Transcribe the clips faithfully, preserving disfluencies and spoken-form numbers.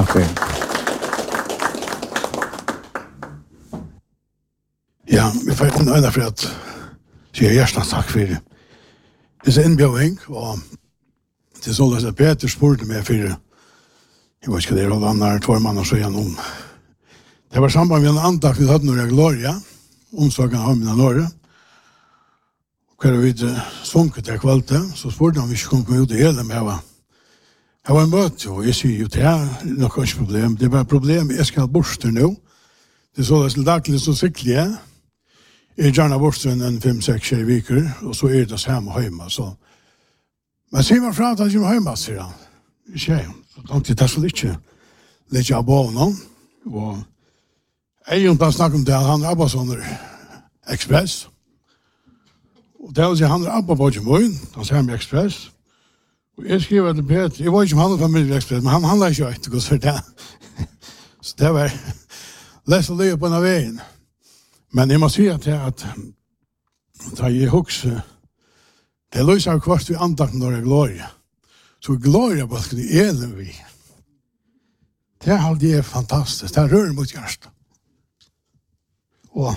Takk for det. Ja, vi får ikke nøyne for at sier hjertelig takk for det. Det er innbjøring, og det er sånn at Peter spurte meg for jeg vet ikke hva det er, og andre två mann og så gjennom. Det var samband med en andakt vi hadde når jeg Gloria, onsdagen av min Norge. Hver vi sunket til kvalite, så spurte han om vi ikke kunne komme ut i hele med hva. Jeg var en møte, og jeg sier jo, det er nok ikke problem. Det er bare problem, jeg skal ha borster nå. Det er så det er daglig så sikkert jeg. Jeg gjerne borster en fem, seks, tjej viker, og så er det samme hjemme. Så. Men sier man fra at han kommer hjemme, sier han. Ikke jeg. Så tenkte jeg, det skal ikke litt av bånen. Og jeg gjør snakke om det, han er Abba sånn Express. Og det vil si, han er Abba på Jimøyen, han sier med Express. Og jeg skriver til Peter, jeg var ikke om han er familie Express, men han handler ikke ikke for det. Så det var lest å løye på denne veien. Men jeg må si at jeg at da jeg husker, det løser av kvart vi andakten når det er Gloria. Så Gloria bare skulle elen vi. Det er alltid er fantastisk. Det er rør mot hjertet. Og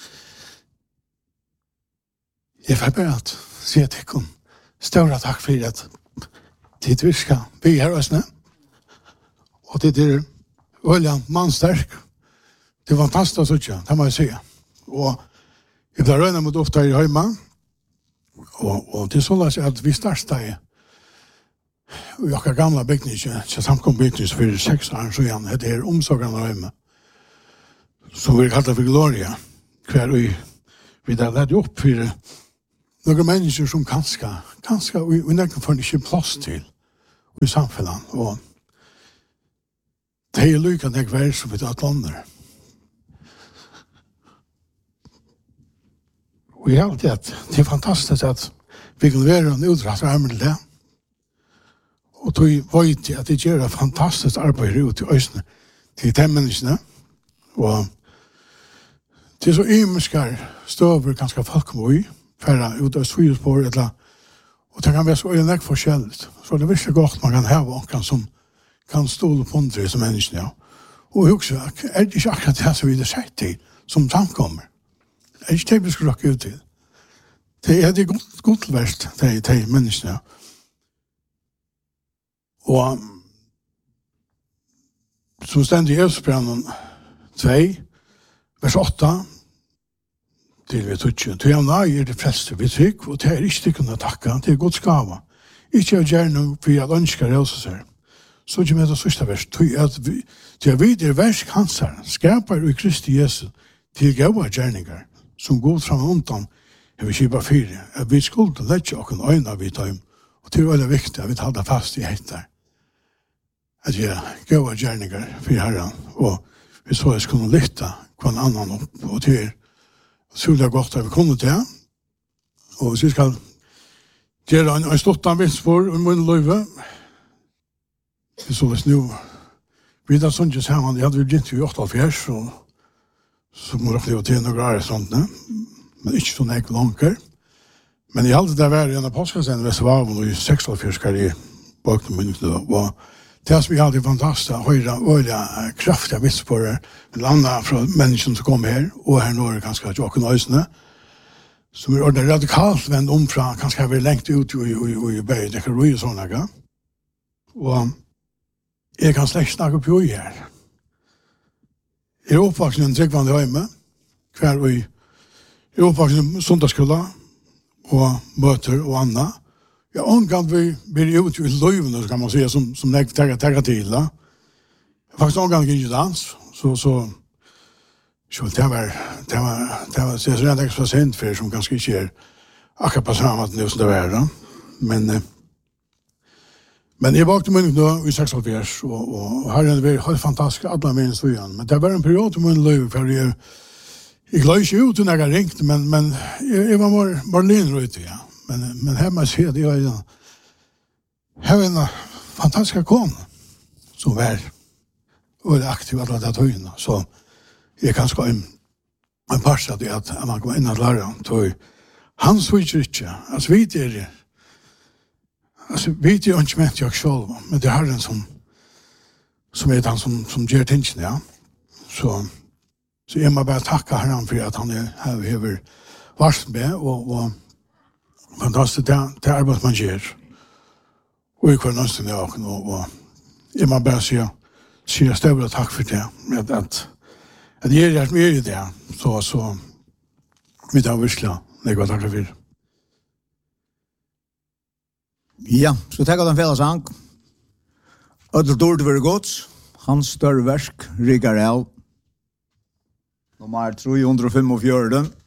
jeg får bare at si at jeg kan større takk for at det virker vi er oss, og det er øyne mannsterk. Det er fantastisk å se, det må jeg si. Og jeg ble røyne mot ofte her i Høyma, og, og det er sånn at vi startet i og jeg har gamla bygninger, så samkom bygninger for seks år så igjen, det er omsorgen av Høyma, som vi kallet for Gloria, hver vi vi der lette opp for noen mennesker som kanskje, kanskje vi, vi nekker får ikke plass til i samfunnet, og det er lykke nek vær som vi tar lander. Og jeg har alltid at det er fantastisk at vi kan være en udratt armen til det, og tog vet at det gjør et fantastisk arbeid ut i øsene til de menneskene, og det er så ymeskar støver ganske folk må i, færre ut av sviderspår, eller og det kan være så øyne forskjellig. Så det er virkelig godt man kan ha noen som kan stole på andre som menneskene. Ja. Og jeg husker, er det ikke akkurat det som vi har sett til, som samkommer? Det er ikke det vi skal rakke ut til. Det er det godt, godt verst til, til menneskene. Og som stendig i Østbrannen to, vers åtta, til vi tutsi. Til jeg nøy er det fleste vi trygg, og det er ikke kunne takka, det er godt skava. Ikke å gjøre noe for at ønsker relse seg. Så ikke med det sørste vers, til at vi, til at vi er versk hansar, skapar i Kristi Jesu til gava gjerningar, som god fram undan, jeg vil kjipa fire, at vi skulle lette okken øyna vi tar om, og det er veldig viktig at vi tar det fast i heitar. At vi er gava gjerningar for herran, og vi så jeg skulle lytte hver annan opp, og til er så det er godt at vi kunne det. Og hvis vi skal gjøre en, en ståttan vits for i min løyve, det er så det nu. Vi da sånn ikke sammen, jeg hadde vel gitt i åttiofjers, og så må det til noen grad sånt, ne? Men ikke sånn ikke langer. Men jeg hadde det vært i en av påskasene, hvis det var i seksogfjers skal jeg bak noen minutter, og det som vi hadde fantastisk, høyre, øyre, kraftige vitsspårer, landa fra menneskene som kom her, og her nå er det ganske Jokken Øysene, som er ordentlig radikalt vendt om fra, kanskje har vi lengt ut i, i, i, i bøy, det kan roi og sånne, ja. Og jeg kan slett snakke på her. Jeg er oppvaksen i en tryggvann i Høyme, hver og jeg er oppvaksen i sundagsskola, og møter og annet. Ja, omgang vi blir ut i løyvene, så kan man säga, som, som jeg tenker til. Da. Faktisk omgang ikke dans, så, så, så det var, det var, det var, det var rent ekstra sent for som ganske ikke er akkurat på samme måte som det var. Da. Men, eh, men jeg vakte min nå i seksogfjers, og, og her er det helt fantastisk, alle minst og igjen. Men det var en periode min løyve, for jeg, jeg la ikke ut når jeg ringte, men, men jeg, jeg var bare, bare linjer ute, ja. Men, men her må jeg si at jeg er en, her er en fantastisk kone som er veldig aktiv alle de tøyene. Så jeg kan skal en, en parse av det at man kommer inn og lære tøy. Han switcher ikke. Altså vi er altså vi er ikke ment jeg selv, men det er en som som er han som, som gjør tingene, ja. Så, så jeg må bare takke Herren for at han er her og hever varsel med, og, og fantastisk, det, det er arbeidet man gjør. Og i hver nøsten jeg også, og, og jeg må bare si, si større takk for det, at, at, at jeg er mer i det, så, så vi tar virkelig, jeg går takk for det. Ja, så tenker den felles sang. Ødel dårlig være godt. Hans større versk, Rikard L. Nummer tre hundre og fem og fjorten.